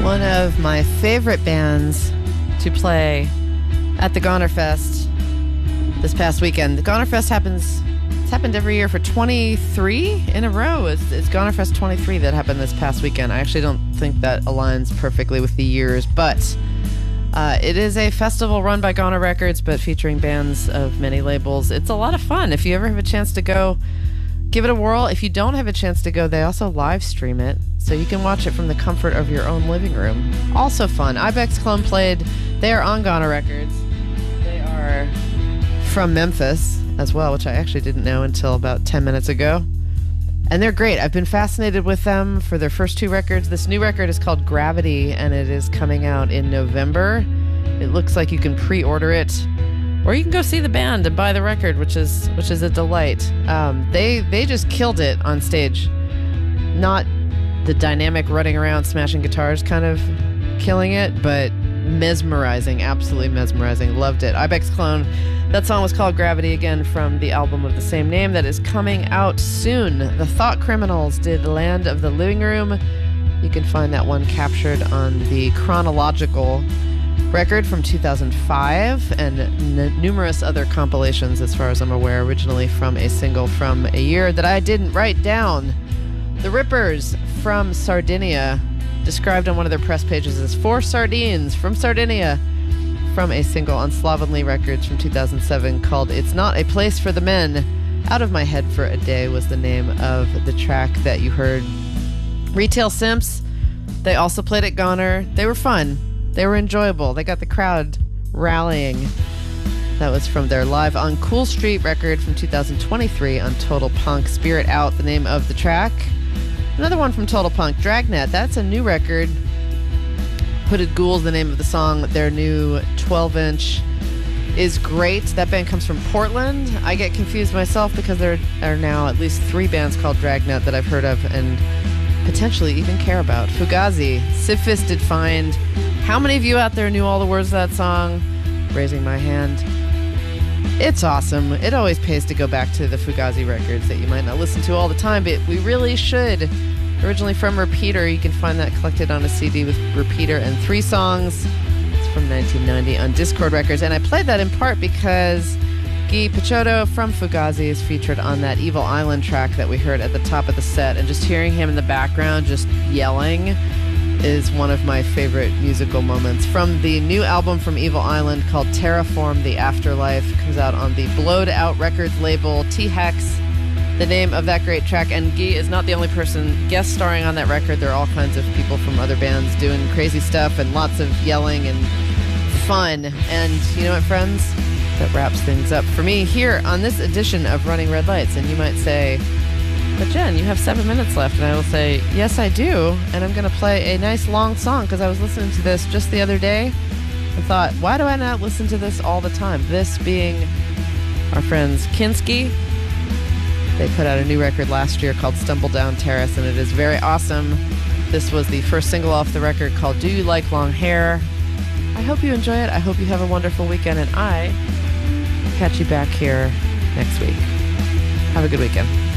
One of my favorite bands to play at the Gonerfest this past weekend. The Gonerfest it's happened every year for 23 in a row. It's Gonerfest 23 that happened this past weekend. I actually don't think that aligns perfectly with the years, but it is a festival run by Goner Records, but featuring bands of many labels. It's a lot of fun. If you ever have a chance to go, give it a whirl. If you don't have a chance to go, they also live stream it, so you can watch it from the comfort of your own living room. Also fun. Ibex Clone played. They are on Goner Records. They are from Memphis as well, which I actually didn't know until about 10 minutes ago. And they're great. I've been fascinated with them for their first two records. This new record is called Gravity, and it is coming out in November. It looks like you can pre-order it, or you can go see the band and buy the record, which is a delight. They just killed it on stage. Not the dynamic running around smashing guitars kind of killing it, but mesmerizing, absolutely mesmerizing. Loved it. Ibex Clone. That song was called Gravity, again from the album of the same name that is coming out soon. The Thought Criminals did Land of the Living Room. You can find that one captured on the Chronological record from 2005 and numerous other compilations, as far as I'm aware, originally from a single from a year that I didn't write down. The Rippers from Sardinia, described on one of their press pages as 4 sardines from Sardinia, from a single on Slovenly Records from 2007 called It's Not a Place for the Men. Out of My Head for a Day was the name of the track that you heard. Retail Simps, they also played at Goner. They were fun. They were enjoyable. They got the crowd rallying. That was from their Live on Cool Street record from 2023 on Total Punk. Spirit Out, the name of the track. Another one from Total Punk, Dragnet. That's a new record. Hooded Ghouls, the name of the song. Their new 12-inch is great. That band comes from Portland. I get confused myself because there are now at least 3 bands called Dragnet that I've heard of and potentially even care about. Fugazi, Sisyphus Did Find. How many of you out there knew all the words of that song? Raising my hand. It's awesome. It always pays to go back to the Fugazi records that you might not listen to all the time, but we really should. Originally from Repeater, you can find that collected on a CD with Repeater and 3 songs. It's from 1990 on Discord Records, and I played that in part because Guy Picciotto from Fugazi is featured on that Evil Island track that we heard at the top of the set, and just hearing him in the background just yelling is one of my favorite musical moments. From the new album from Evil Island called Terraform the Afterlife, comes out on the Blowed Out Records label. T-Hex, the name of that great track, and Guy is not the only person guest starring on that record. There are all kinds of people from other bands doing crazy stuff and lots of yelling and fun. And you know what, friends? That wraps things up for me here on this edition of Running Red Lights. And you might say, but Jen, you have 7 minutes left. And I will say, yes, I do. And I'm going to play a nice long song because I was listening to this just the other day and thought, why do I not listen to this all the time? This being our friends Kinski. They put out a new record last year called Stumble Down Terrace, and it is very awesome. This was the first single off the record called Do You Like Long Hair? I hope you enjoy it. I hope you have a wonderful weekend, and I will catch you back here next week. Have a good weekend.